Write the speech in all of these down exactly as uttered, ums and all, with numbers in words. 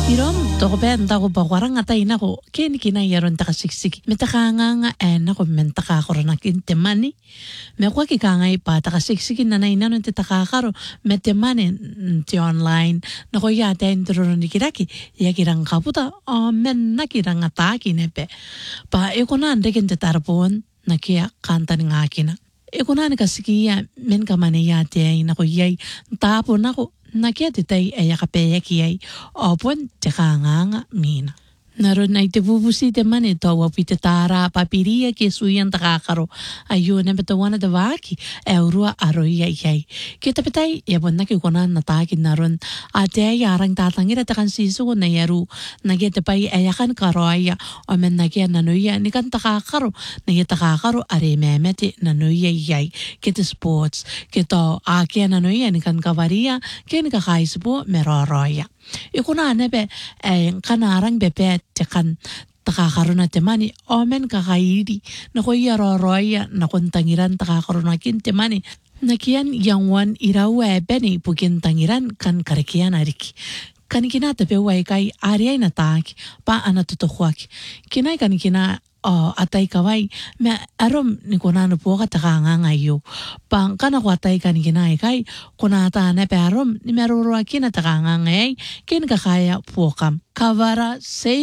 Irom to ben ta ko bawarang atay nako ken kinayaron ta kasiksik metakanga nga en nako mentaka ko na kintemani me ko ki kangay pa ta kasiksikin na nainanon ti takakaro metemani ti online nako ya ta intro ni kiraki ya kirang kaputa o men nakirang ataki nepe pa ekonan deken te tarpon nakia kanta ni ngakina ekonan kasikia men kamane ya te nako yai tapo nako nakia titay ay akapeya kiyay opon tikanganga mina. Naroon na itibubusi teman ito wapitatara papiriya kisuyan takakaro ayun na betawan na davaki eurua aroy yay. Kita pitay yabon na kikunan natakin naroon ate ay arang tatangira takan siso na yaru nagyatapay ayakan karoya o men nagya nanuya ni kan takakaro nagyatakakaro are memeti nanuya yay. Kita sports kita akya nanuya ni kan kavariya ken kakaispo meroroya. Ikuna nebe eh kanarang bepet tekan takakaroon na temani omen kakairi na kuya roroya na kuntangiran takakaroon na kintemani nakian yangwan irawe beni pukin tangiran kan karikian ariki kan kinata peway kay ariay na taki pa anatutukwak kinay kan kina oh atay kaway me arom ni kunano po katakanga ngayo pang kana ko atay kan kinay kay kunata na perom ni meruro kina takanga ngay kin kakaya po kam kavara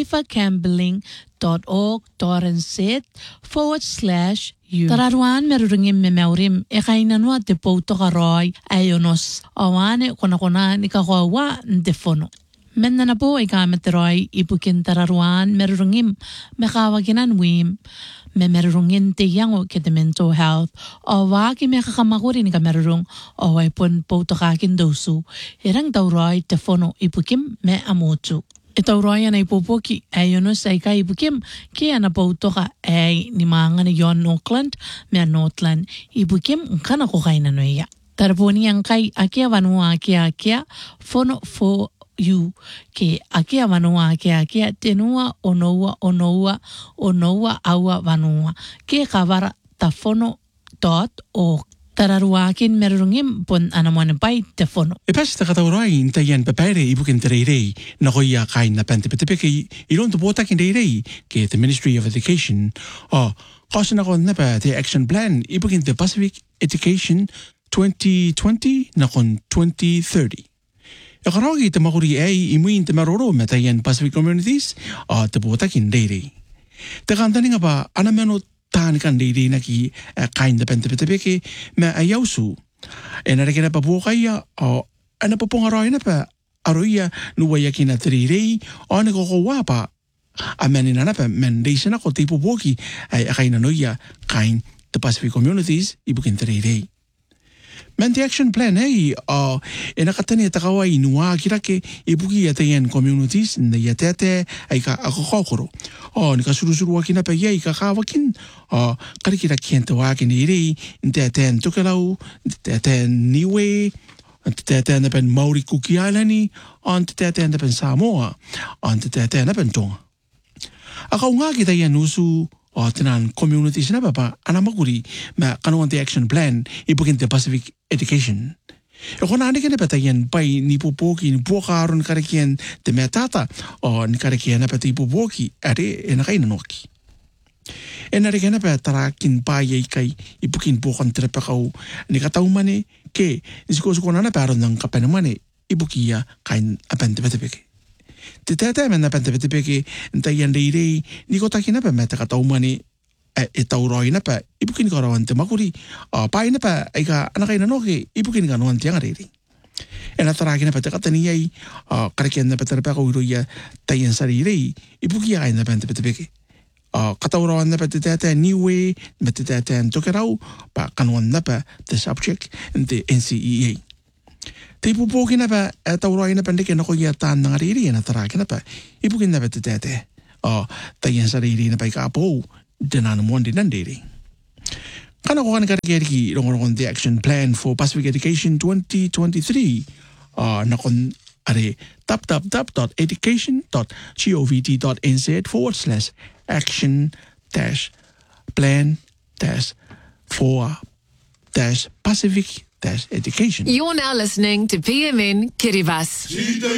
safeacambling.org.nz forward slash you tararuan merurungim memeurim e kainanwa te pouto karoy ayonos awane kuna kuna ni kakawa ndefono men na po ay kameteroy ipukin tararuan merurungim mekawaginan wim me merurungin te yango kete mental health o waki me kakamakuri ni kamerurung o ay pon pouto kakin dosu irang tauroy tefono ipukim me amotu itauroy na ipupoki ayonos ay ka ipukim kaya na pouto ka ay ni mga ni yon Auckland me Northland ipukim kana ko kay nanoya tarponi ang kay akia vanua akia akia fono fo you ke akia vanua ke akia tenua onoua onoua onoua aua vanua ke kavara tafono dot org tararuakin merungim pon anamuan pai tafono e pas ta kataurai intayan papere ibukin tererei na koya kain na pantepetepeke ilon to botakin tererei ke the Ministry of Education o kasana kon na pa the action plan ibukin the Pacific Education twenty twenty na kon twenty thirty. E karogi te makuri ay imuin te maroro metayan Pacific Communities o te botakin tererei. Te kantani nga ba anameno tan kan tererei na ki kain na pantepetepeke me ayausu. E narekina pa bukaya o ana pa pongaroy na pa aroya nuwaya kina tererei o nikokowa pa amenin na pa mendation ako tipo boki ay akain na noya kain the Pacific Communities ibukin tererei. Men the action plan ay uh, e nakatani atakaway inuwa kirake ibuki atayan communities na yatete ay ka akokokoro. O nikasurusuru wakin na pa yay kakawakin o karikira kienta wakin iri inteten tukalaw inteten niwe inteten na pen Maori Cookie Island o inteten na pen Samoa o inteten na pen Tonga. Akaw nga kita yan usu o tinan communities na baba anamakuri ma kanuan the action plan ibukin the Pacific Education. E kung nani ka na patayan pa'y nipupoki ni buwakaron karakian the metata o ni karakian na pati pupoki ari e nakay nanoki. E narikan na pa tarakin pa'y kay ibukin bukan terapakaw ni katawman e ke nisiko-siko na na paron ng kapanaman e ibukiya kain apantipatipiki. Titete men na pantipatipiki ntayan reirei ni kotakin na pa meta katawman e itauroy na pa ibukin ka rawan te makuri uh, paay na pa ay ka anakay na noki ibukin ka nuwan tiyang ariri e nataraki na pa te kataniyay uh, karakian na pa terapa ko iruya tayan sariri ibukiya kain na pa antipatipiki uh, katawrawan na pa titete niwe na titete tokeraw pa kanuan na pa the subject the N C E A te ipupokin na pa tauroy na pa ndike na ko yatan ng ariri nataraki na pa ibukin na pa titete uh, tayan sariri na pa ikapo dinan mo din nandiri. Kana ko kan karikeri rong the action plan for Pacific Education twenty twenty-three uh, na kon are tap-tap-tap.education.govt.nz forward slash action dash plan dash for dash Pacific dash education. You're now listening to P M N Kiribati.